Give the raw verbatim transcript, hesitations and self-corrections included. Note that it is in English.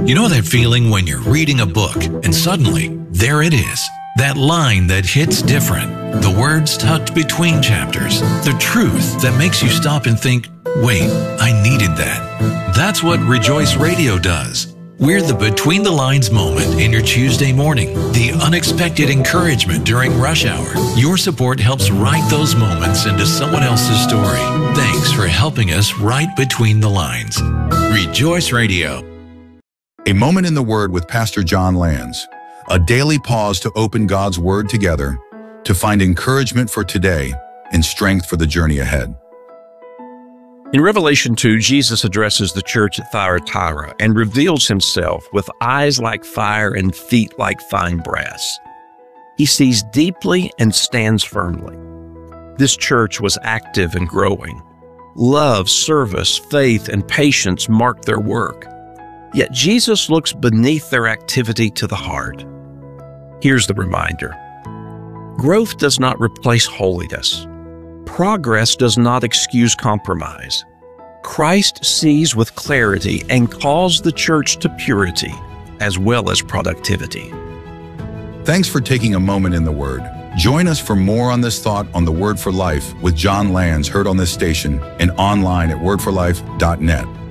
You know that feeling when you're reading a book and suddenly, there it is. That line that hits different. The words tucked between chapters. The truth that makes you stop and think, wait, I needed that. That's what Rejoice Radio does. We're the between the lines moment in your Tuesday morning, the unexpected encouragement during rush hour. Your support helps write those moments into someone else's story. Thanks for helping us write between the lines. Rejoice Radio. A Moment in the Word with Pastor John Lands. A daily pause to open God's Word together, to find encouragement for today and strength for the journey ahead. In Revelation two, Jesus addresses the church at Thyatira and reveals himself with eyes like fire and feet like fine brass. He sees deeply and stands firmly. This church was active and growing. Love, service, faith, and patience marked their work. Yet Jesus looks beneath their activity to the heart. Here's the reminder. Growth does not replace holiness. Progress does not excuse compromise. Christ sees with clarity and calls the church to purity as well as productivity. Thanks for taking a moment in the Word. Join us for more on this thought on the Word for Life with John Lands, heard on this station and online at word for life dot net.